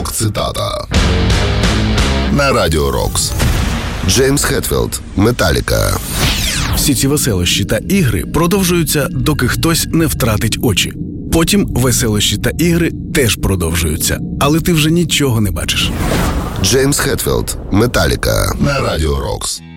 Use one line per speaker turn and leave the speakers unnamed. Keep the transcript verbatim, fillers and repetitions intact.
Рок-цитата на Радіо Рокс. Джеймс Хетфілд, Металіка.
Всі ці веселощі та ігри продовжуються, доки хтось не втратить очі. Потім веселощі та ігри теж продовжуються, але ти вже нічого не бачиш.
Джеймс Хетфілд, Металіка на Радіо Рокс.